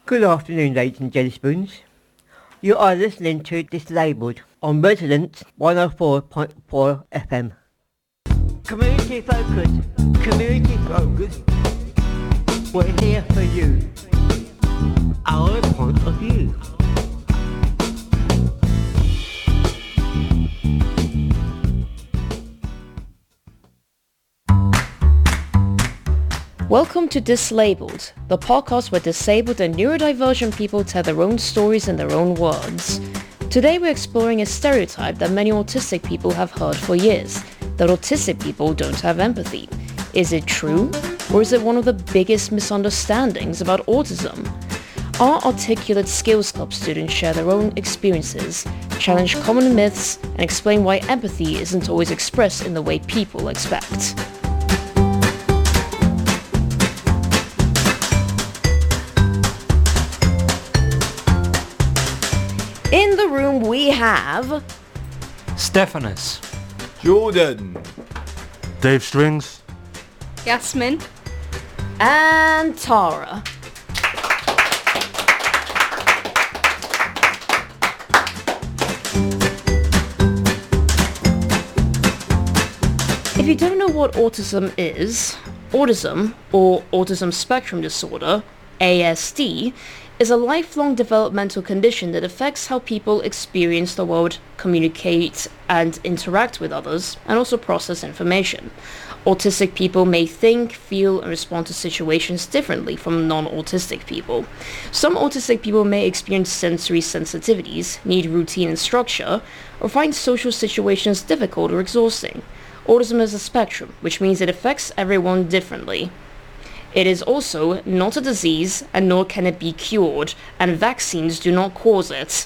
Good afternoon, ladies and gentlemen. You are listening to Dislabeled on Resonance 104.4 FM. Community focus. Community focus. We're here for you. Our point of view. Welcome to Dislabeled, the podcast where disabled and neurodivergent people tell their own stories in their own words. Today we're exploring a stereotype that many autistic people have heard for years, that autistic people don't have empathy. Is it true? Or is it one of the biggest misunderstandings about autism? Our Articulate Skills Club students share their own experiences, challenge common myths, and explain why empathy isn't always expressed in the way people expect. In the room we have Stephanus, Jordan, Dave Strings, Yasmin, and Tara. If you don't know what autism is, autism, or autism spectrum disorder, ASD, is a lifelong developmental condition that affects how people experience the world, communicate and interact with others, and also process information. Autistic people may think, feel, and respond to situations differently from non-autistic people. Some autistic people may experience sensory sensitivities, need routine and structure, or find social situations difficult or exhausting. Autism is a spectrum, which means it affects everyone differently. It is also not a disease, and nor can it be cured, and vaccines do not cause it.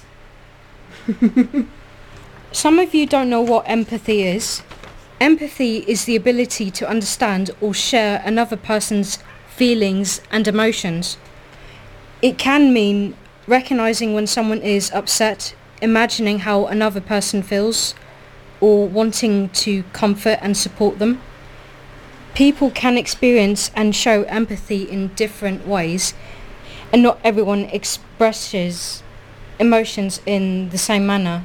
Some of you don't know what empathy is. Empathy is the ability to understand or share another person's feelings and emotions. It can mean recognizing when someone is upset, imagining how another person feels, or wanting to comfort and support them. People can experience and show empathy in different ways, and not everyone expresses emotions in the same manner.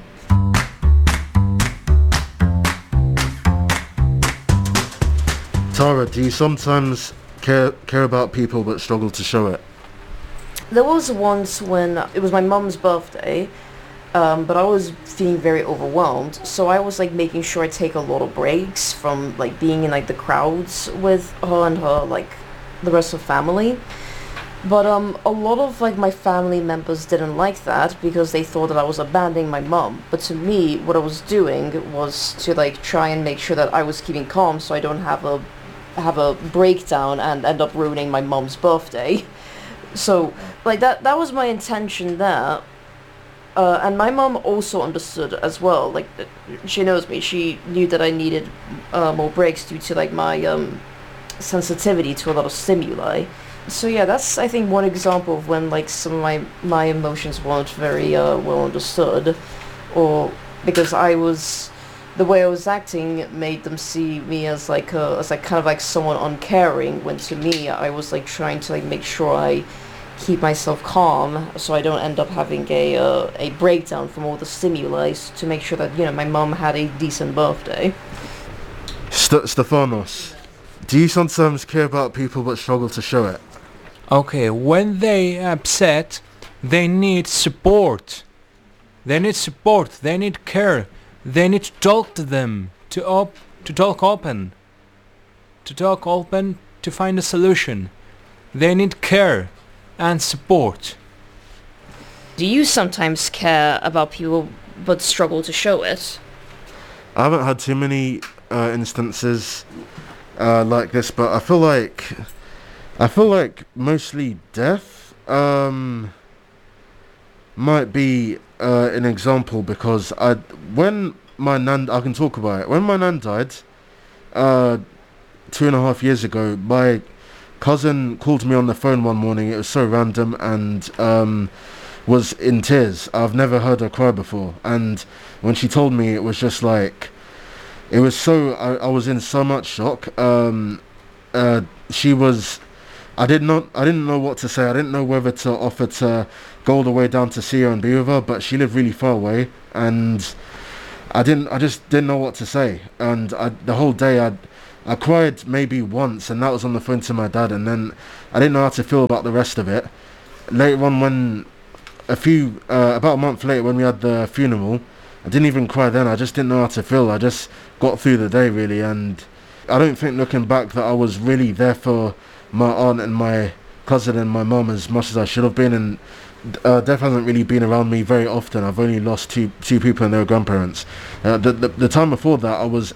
Tara, do you sometimes care about people but struggle to show it? There was once when it was my mum's birthday, but I was feeling very overwhelmed, so I was making sure I take a lot of breaks from being in the crowds with her and her the rest of family. But a lot of my family members didn't like that because they thought that I was abandoning my mum. But to me, what I was doing was to try and make sure that I was keeping calm so I don't have a breakdown and end up ruining my mum's birthday. So that was my intention there. And my mum also understood as well. She knows me. She knew that I needed more breaks due to my sensitivity to a lot of stimuli. So yeah, that's I think one example of when some of my emotions weren't very well understood, or because the way I was acting made them see me as kind of someone uncaring, when to me I was trying to make sure I keep myself calm so I don't end up having a breakdown from all the stimuli, to make sure that my mum had a decent birthday. Stefanos, do you sometimes care about people but struggle to show it? Okay, when they upset, they need support. They need support, they need care. They need to talk to them, to talk open, to find a solution. They need care and support. Do you sometimes care about people but struggle to show it? I haven't had too many instances like this, but I feel like mostly death might be an example, because I can talk about it. When my nan died 2.5 years ago, my cousin called me on the phone one morning. It was so random, and was in tears. I've never heard her cry before, and when she told me, it was just I was in so much shock. She was I didn't know what to say. I didn't know whether to offer to go all the way down to see her and be with her, but she lived really far away, and I just didn't know what to say. And the whole day I cried maybe once, and that was on the phone to my dad, and then I didn't know how to feel about the rest of it. Later on, when about a month later, when we had the funeral, I didn't even cry then. I just didn't know how to feel. I just got through the day, really, and I don't think, looking back, that I was really there for my aunt and my cousin and my mum as much as I should have been, and Death hasn't really been around me very often. I've only lost two people and their grandparents. The time before that, I was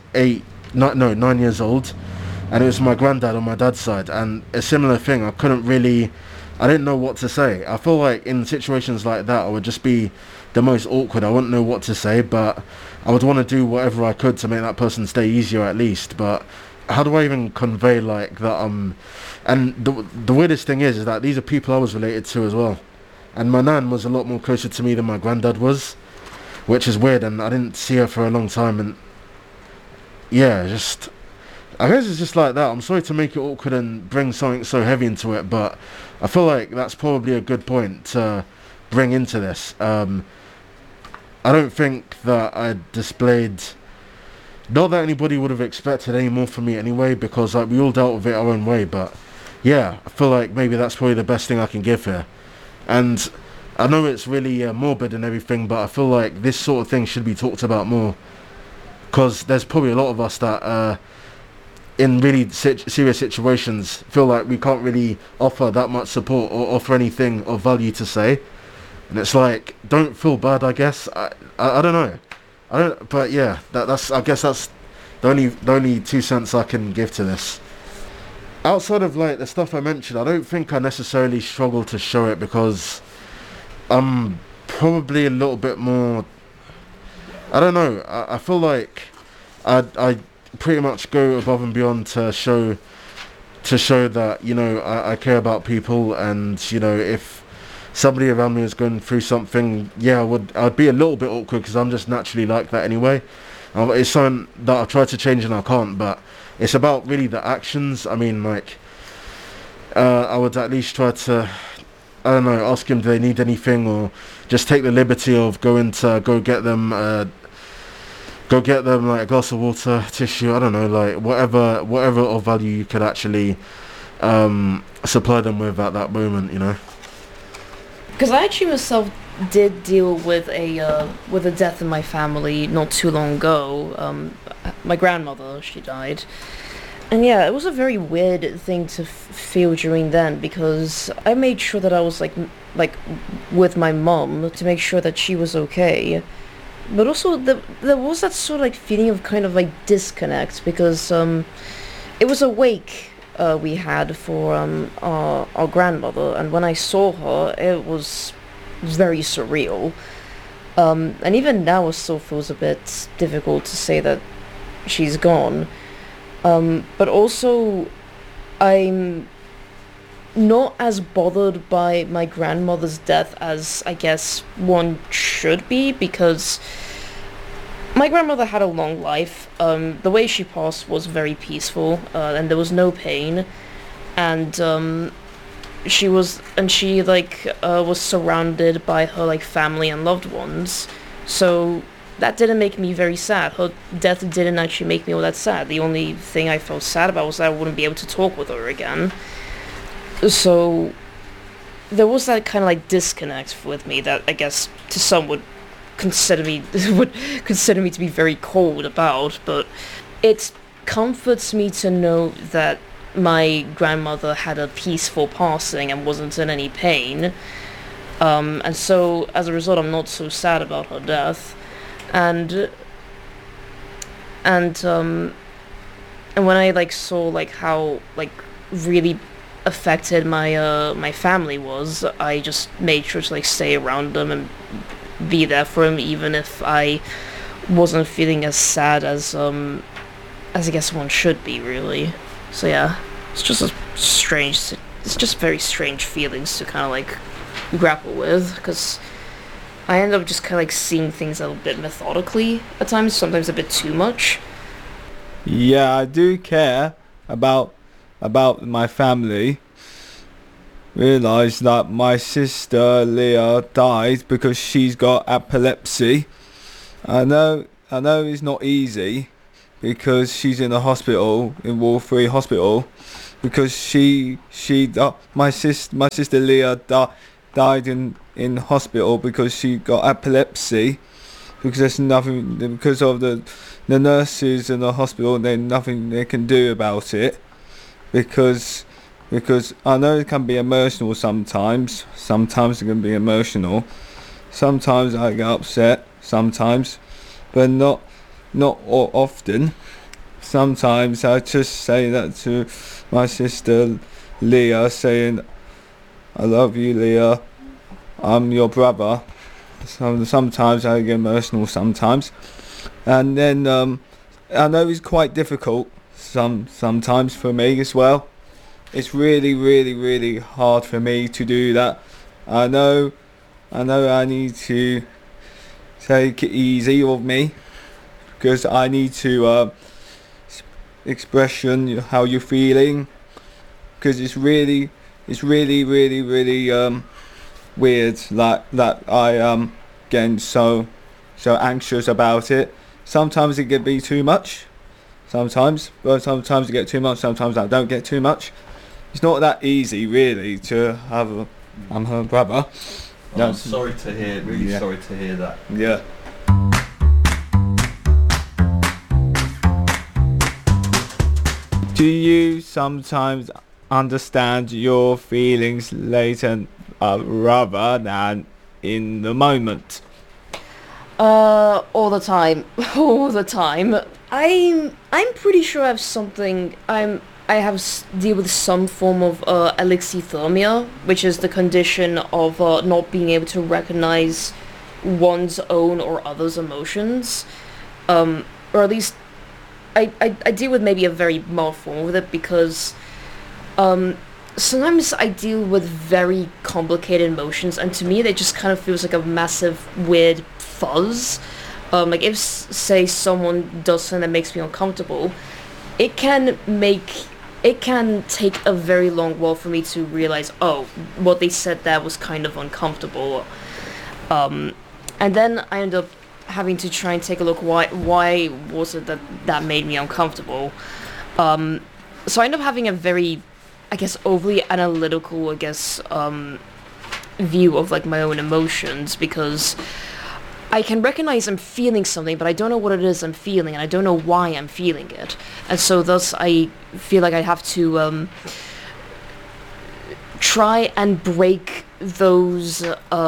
9 years old, and it was my granddad on my dad's side, and a similar thing. I didn't know what to say. I feel like in situations like that, I would just be the most awkward. I wouldn't know what to say, but I would want to do whatever I could to make that person stay easier at least. But how do I even convey like that? And the weirdest thing is that these are people I was related to as well. And my nan was a lot more closer to me than my granddad was, which is weird, and I didn't see her for a long time, and yeah, I guess it's just like that. I'm sorry to make it awkward and bring something so heavy into it, but I feel like that's probably a good point to bring into this. I don't think that I displayed, not that anybody would have expected any more from me anyway, because like we all dealt with it our own way, but yeah, I feel like maybe that's probably the best thing I can give here. And I know it's really morbid and everything, but I feel like this sort of thing should be talked about more, because there's probably a lot of us that in really serious situations feel like we can't really offer that much support or offer anything of value to say, and it's like, don't feel bad, I guess. I don't know, but yeah, that's I guess that's the only 2 cents I can give to this. Outside of like the stuff I mentioned, I don't think I necessarily struggle to show it, because I'm probably a little bit more, I don't know, I feel like I pretty much go above and beyond to show that, you know, I care about people, and you know, if somebody around me is going through something, yeah, I'd be a little bit awkward, because I'm just naturally like that anyway. It's something that I've tried to change and I can't, but it's about really the actions. I mean, like, I would at least try to, I don't know, ask them do they need anything, or just take the liberty of going to go get them like a glass of water, tissue, I don't know, like whatever of value you could actually supply them with at that moment, you know. Because I actually myself did deal with a death in my family not too long ago. My grandmother, she died. And yeah, it was a very weird thing to feel during then, because I made sure that I was like with my mum to make sure that she was okay. But also there was that sort of like feeling of kind of like disconnect, because it was a wake we had for our grandmother, and when I saw her, it was very surreal. And even now it still feels a bit difficult to say that she's gone. But also, I'm not as bothered by my grandmother's death as I guess one should be, because my grandmother had a long life. The way she passed was very peaceful, and there was no pain, and she was surrounded by her like family and loved ones, so that didn't make me very sad. Her death didn't actually make me all that sad. The only thing I felt sad about was that I wouldn't be able to talk with her again. So there was that kind of like disconnect with me that I guess to some would consider me to be very cold about, but it comforts me to know that my grandmother had a peaceful passing and wasn't in any pain, and so as a result I'm not so sad about her death. And when I like saw like how like really affected my family was, I just made sure to like stay around them and be there for them, even if I wasn't feeling as sad as I guess one should be, really. So yeah, it's just very strange feelings to kind of like grapple with, because I end up just kind of like seeing things a little bit methodically at times, sometimes a bit too much. Yeah, I do care about my family, realised that my sister Leah died because she's got epilepsy. I know it's not easy because she's in a hospital, in Wall 3 Hospital, because my sister Leah died in hospital because she got epilepsy, because there's nothing, because of the nurses in the hospital, there's nothing they can do about it, because I know it can be emotional sometimes it can be emotional, sometimes I get upset, sometimes, but not often. Sometimes I just say that to my sister Leah, saying, I love you, Leah, I'm your brother. Sometimes I get emotional sometimes. And then I know it's quite difficult sometimes for me as well. It's really, really, really hard for me to do that. I know I need to take it easy of me, because I need to expression how you're feeling, because it's really weird that I am getting so anxious about it. Sometimes it can be too much, but sometimes I get too much, sometimes I don't get too much. It's not that easy really to have I'm her brother. Well, I'm sorry to hear, sorry to hear that. Yeah. Do you sometimes understand your feelings later rather than in the moment? All the time. All the time. I'm pretty sure I have something, deal with some form of alexithymia, which is the condition of not being able to recognize one's own or others' emotions. Or at least I deal with maybe a very mild form with it, because sometimes I deal with very complicated emotions, and to me it just kind of feels like a massive weird fuzz. Like if say someone does something that makes me uncomfortable, it can take a very long while for me to realize, oh, what they said there was kind of uncomfortable. And then I end up having to try and take a look, why was it that made me uncomfortable. So I end up having a very, I guess, overly analytical, view of like my own emotions, because I can recognize I'm feeling something, but I don't know what it is I'm feeling, and I don't know why I'm feeling it. And so thus I feel like I have to try and break those,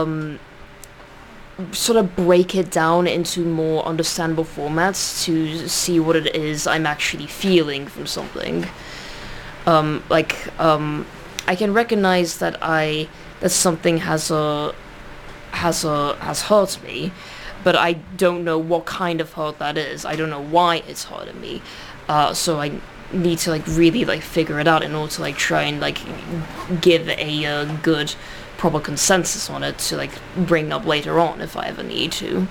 sort of break it down into more understandable formats to see what it is I'm actually feeling from something. I can recognize that something has hurt me, but I don't know what kind of hurt that is. I don't know why it's hurting me. So I need to really figure it out in order to try and give a good proper consensus on it to bring up later on if I ever need to.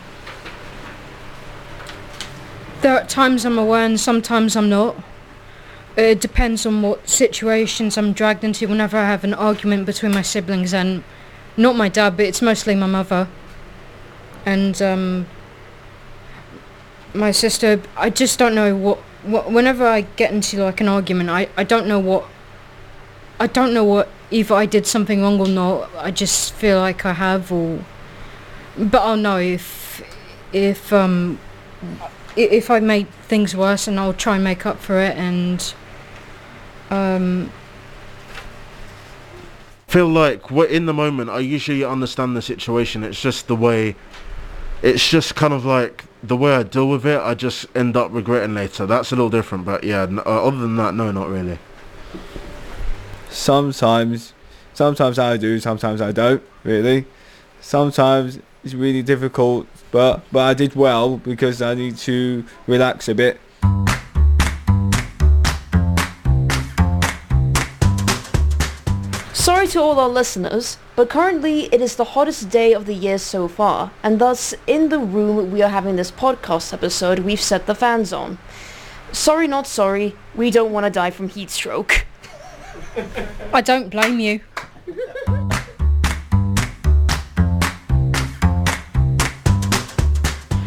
There are times I'm aware and sometimes I'm not. It depends on what situations I'm dragged into whenever I have an argument between my siblings, and not my dad, but it's mostly my mother. And my sister, I just don't know what whenever I get into an argument, I don't know what either I did something wrong or not. I just feel like I have, but I'll know if I made things worse, and I'll try and make up for it. And feel like in the moment I usually understand the situation. It's just kind of like the way I deal with it, I just end up regretting later. That's a little different, but yeah, other than that, no, not really. Sometimes I do, sometimes I don't, really. Sometimes it's really difficult, but I did well because I need to relax a bit. Sorry to all our listeners, but currently it is the hottest day of the year so far, and thus in the room we are having this podcast episode, we've set the fans on. Sorry not sorry, we don't want to die from heat stroke. I don't blame you.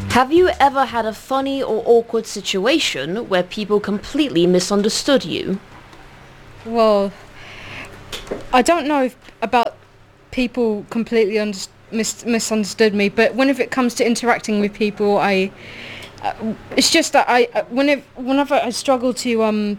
Have you ever had a funny or awkward situation where people completely misunderstood you? Well, I don't know about people completely misunderstood me, but whenever it comes to interacting with people, it's just that whenever I struggle to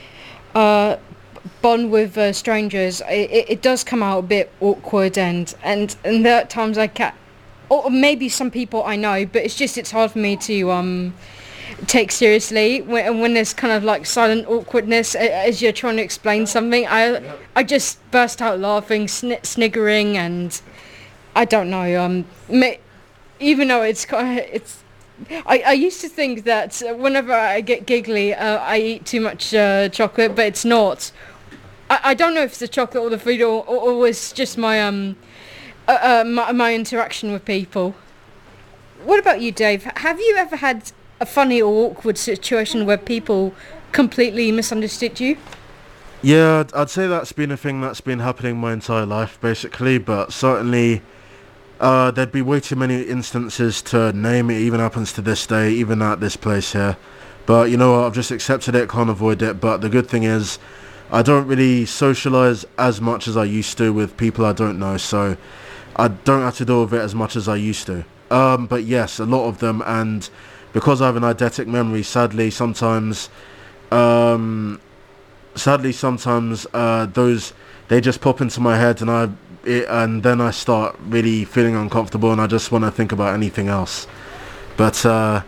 bond with strangers, it does come out a bit awkward, and there are times I can't. Or maybe some people I know, but it's hard for me to take seriously when there's kind of like silent awkwardness as you're trying to explain something. I just burst out laughing, sniggering, and I don't know. Even though I used to think that whenever I get giggly, I eat too much chocolate, but it's not. I don't know if it's the chocolate or the food or it's just my my interaction with people. What about you, Dave? Have you ever had a funny or awkward situation where people completely misunderstood you? Yeah, I'd say that's been a thing that's been happening my entire life, basically, but certainly there'd be way too many instances to name. It even happens to this day, even at this place here. But you know what, I've just accepted it, can't avoid it. But the good thing is, I don't really socialise as much as I used to with people I don't know, so I don't have to deal with it as much as I used to. But yes, a lot of them, and because I have an eidetic memory, sadly sometimes those, they just pop into my head, and then I start really feeling uncomfortable, and I just want to think about anything else. But I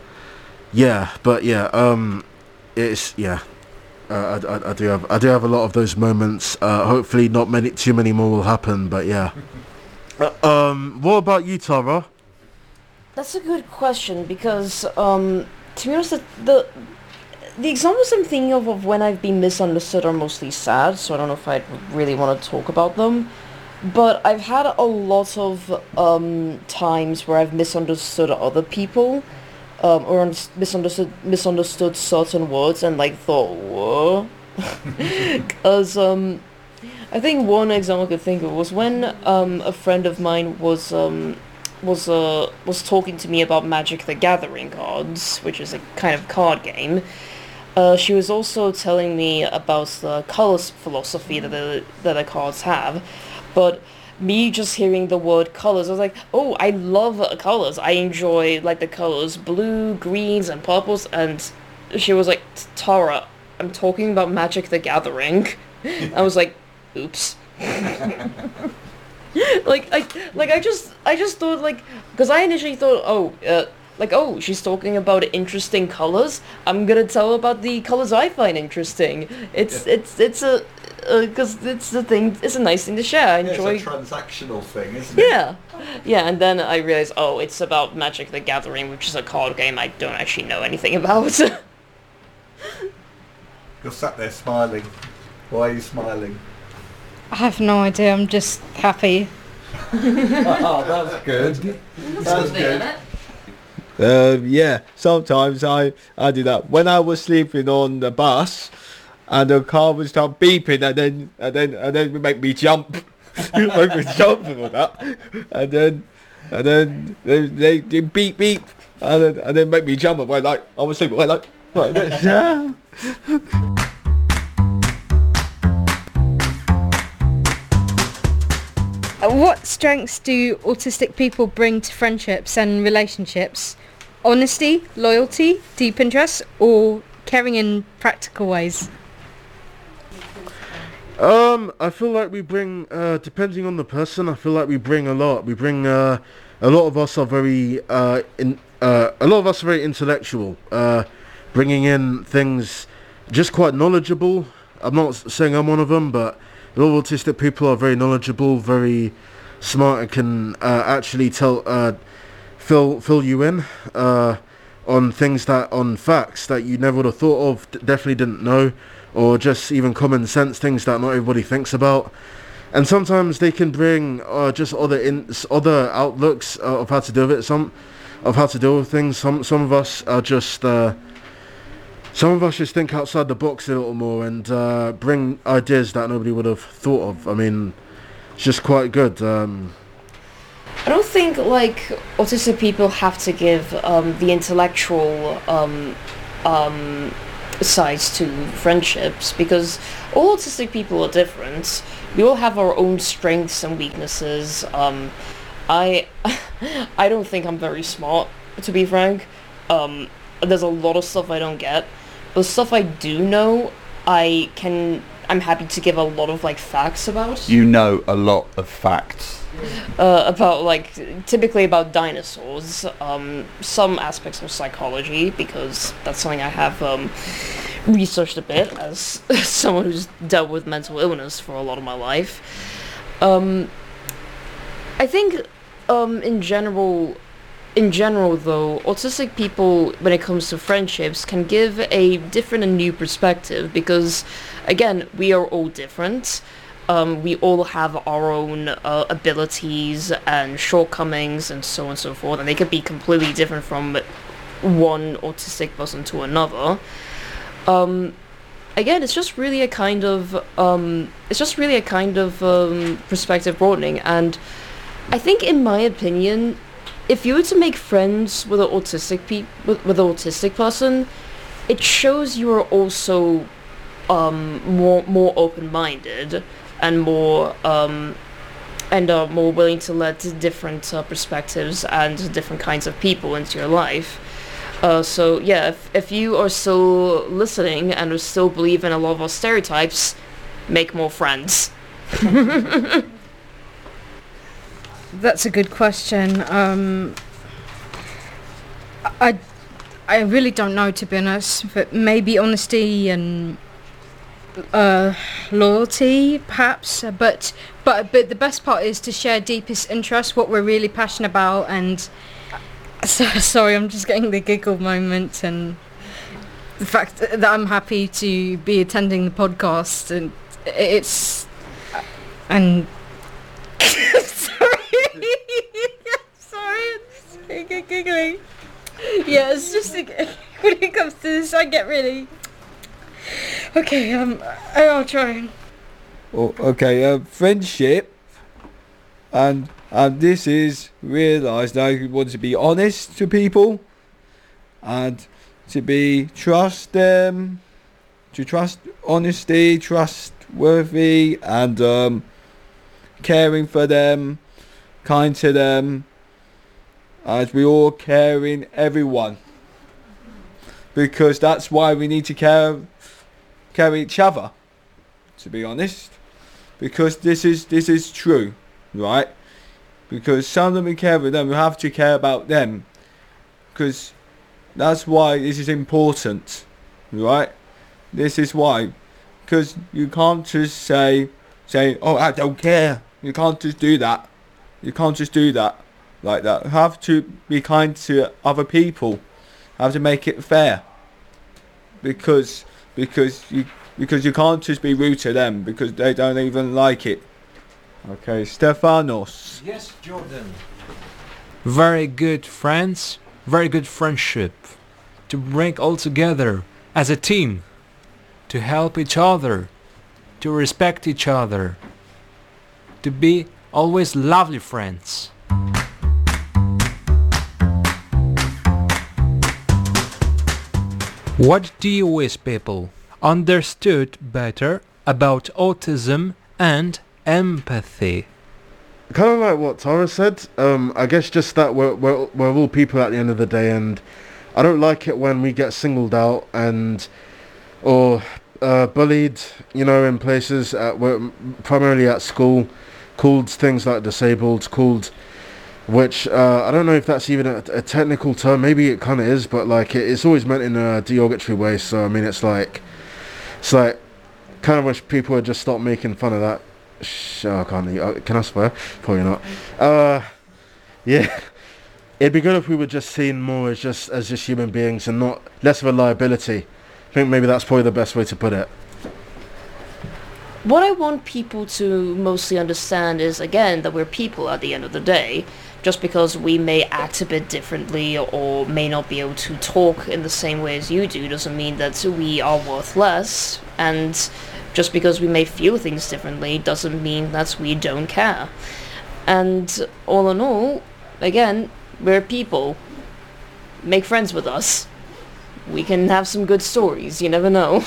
do have a lot of those moments. Hopefully not too many more will happen, but yeah. What about you, Tara? That's a good question, because to be honest, the examples I'm thinking of when I've been misunderstood are mostly sad, so I don't know if I really want to talk about them. But I've had a lot of times where I've misunderstood other people, or misunderstood certain words and like thought, whoa. Because I think one example I could think of was when a friend of mine was talking to me about Magic the Gathering cards, which is a kind of card game. She was also telling me about the colors philosophy that the cards have, but me just hearing the word colors, I was like, oh, I love colors. I enjoy like the colors blue, greens, and purples. And she was like, Tara, I'm talking about Magic the Gathering. I was like, oops. I just thought, like, because I initially thought, she's talking about interesting colors. I'm gonna tell her about the colors I find interesting. It's because it's the thing. It's a nice thing to share. I enjoy. It's a transactional thing, isn't it? Yeah, and then I realized, oh, it's about Magic the Gathering, which is a card game I don't actually know anything about. You're sat there smiling. Why are you smiling? I have no idea. I'm just happy. Oh, that's good. That's good. Yeah, sometimes I do that. When I was sleeping on the bus, and the car would start beeping, and then it would make me jump, make me jump and all that, and then they beep beep, and then make me jump. And I was sleeping, like this. Yeah. What strengths do autistic people bring to friendships and relationships? Honesty, loyalty, deep interest, or caring in practical ways? I feel like we bring, depending on the person, I feel like we bring a lot. We bring, a lot of us are very, a lot of us are very intellectual, bringing in things, just quite knowledgeable. I'm not saying I'm one of them, but a lot of autistic people are very knowledgeable, very smart, and can actually fill you in on things on facts that you never would have thought of, definitely didn't know, or just even common sense things that not everybody thinks about. And sometimes they can bring just other outlooks of how to deal with it. How to deal with things. Some of us are just some of us just think outside the box a little more and bring ideas that nobody would have thought of. I mean, it's just quite good. I don't think like autistic people have to give the intellectual sides to friendships, because all autistic people are different. We all have our own strengths and weaknesses. I I don't think I'm very smart, to be frank. There's a lot of stuff I don't get, but stuff I do know, I'm happy to give a lot of like facts about. You know a lot of facts. About like typically about dinosaurs, some aspects of psychology, because that's something I have researched a bit as someone who's dealt with mental illness for a lot of my life. I think in general though, autistic people, when it comes to friendships, can give a different and new perspective, because again, we are all different. We all have our own abilities and shortcomings and so on and so forth, and they could be completely different from one autistic person to another. Again, it's just really a kind of perspective broadening, and I think, in my opinion, if you were to make friends with an autistic person, it shows you are also more open-minded and more more willing to let different perspectives and different kinds of people into your life. So yeah, if you are still listening and still believe in a lot of our stereotypes, make more friends. That's a good question. I really don't know, to be honest, but maybe honesty and loyalty, perhaps. But the best part is to share deepest interest, what we're really passionate about. And sorry, I'm just getting the giggle moment, and the fact that I'm happy to be attending the podcast, and it's and. Sorry, I'm just giggling. Yeah, it's just when it comes to this, I get really. Okay, I'll try. Oh, okay, friendship, and this is realised now. You want to be honest to people, and to trust them, to trust honesty, trustworthy, and caring for them, kind to them, as we all care in everyone, because that's why we need to care each other, to be honest, because this is true, right? Because some of them we care for them, we have to care about them, because that's why this is important, right? This is why, because you can't just say, oh, I don't care. You can't just do that. You can't just do that like that. You have to be kind to other people. You have to make it fair. Because you can't just be rude to them, because they don't even like it. Okay, Stefanos. Yes, Jordan. Very good friends, very good friendship. To bring all together as a team. To help each other. To respect each other. To be always lovely friends. What do you wish people understood better about autism and empathy? Kind of like what Tara said. I guess just that we're all people at the end of the day, and I don't like it when we get singled out or bullied, in places primarily at school, called things like disabled, which I don't know if that's even a technical term. Maybe it kind of is, but like it's always meant in a derogatory way. So I mean, it's like kind of wish people would just stop making fun of that. I can't. Can I swear? Probably not. Yeah, it'd be good if we were just seen more as just human beings and not less of a liability. I think maybe that's probably the best way to put it. What I want people to mostly understand is, again, that we're people at the end of the day. Just because we may act a bit differently or may not be able to talk in the same way as you do doesn't mean that we are worth less. And just because we may feel things differently doesn't mean that we don't care. And all in all, again, we're people. Make friends with us. We can have some good stories, you never know.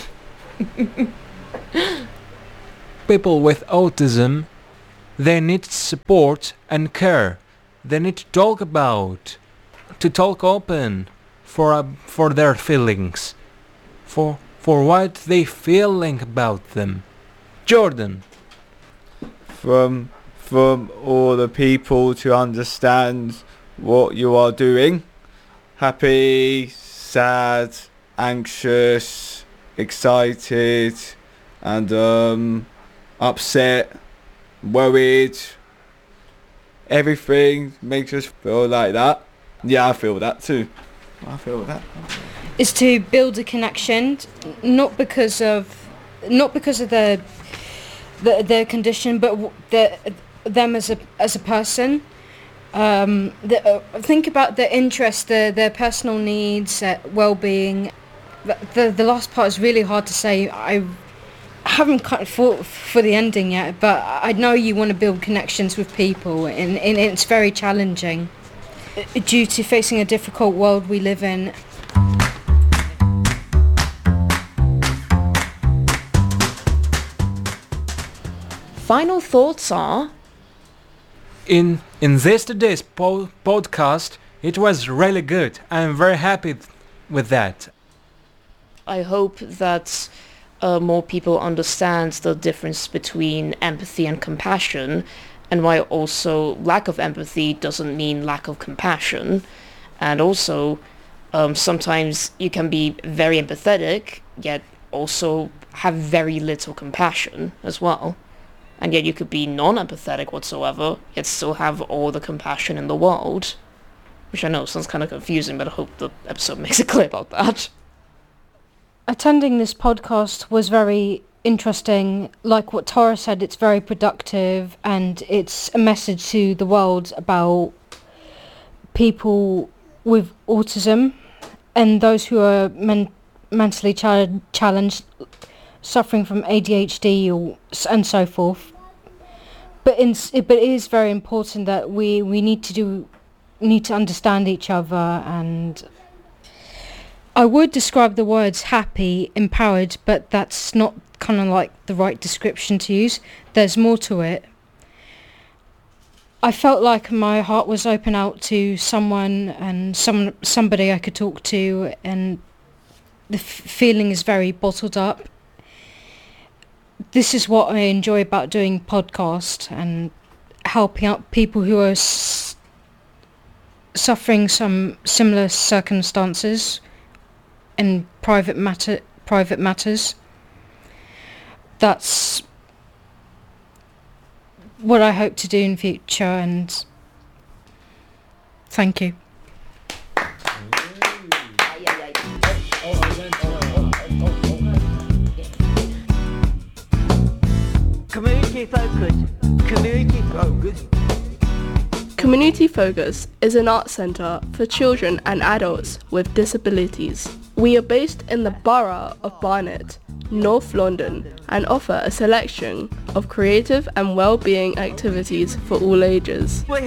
People with autism, they need support and care. They need to talk open for their feelings, for what they feeling about them. Jordan. From all the people to understand what you are doing. Happy, sad, anxious, excited, and upset, worried. Everything makes us feel like that. Yeah, I feel that too. I feel that. Is to build a connection, not because of their condition, but them as a person. Think about their interests, their personal needs, well-being. The last part is really hard to say. I haven't kind of thought for the ending yet, but I know you want to build connections with people, and it's very challenging due to facing a difficult world we live in. Final thoughts are... In this today's podcast, it was really good. I'm very happy with that. I hope that more people understand the difference between empathy and compassion, and why also lack of empathy doesn't mean lack of compassion. And also, sometimes you can be very empathetic, yet also have very little compassion as well. And yet you could be non-empathetic whatsoever, yet still have all the compassion in the world. Which I know sounds kind of confusing, but I hope the episode makes it clear about that. Attending this podcast was very interesting. Like what Tara said, it's very productive, and it's a message to the world about people with autism and those who are mentally challenged, suffering from ADHD and so forth. But it is very important that we need to understand each other, and I would describe the words happy, empowered, but that's not kind of like the right description to use. There's more to it. I felt like my heart was open out to someone, and somebody I could talk to, and the feeling is very bottled up. This is what I enjoy about doing podcasts and helping out people who are suffering some similar circumstances in private matters. That's what I hope to do in future, and thank you. Community Focus. Community Focus. Community Focus is an art centre for children and adults with disabilities. We are based in the borough of Barnet, North London, and offer a selection of creative and well-being activities for all ages.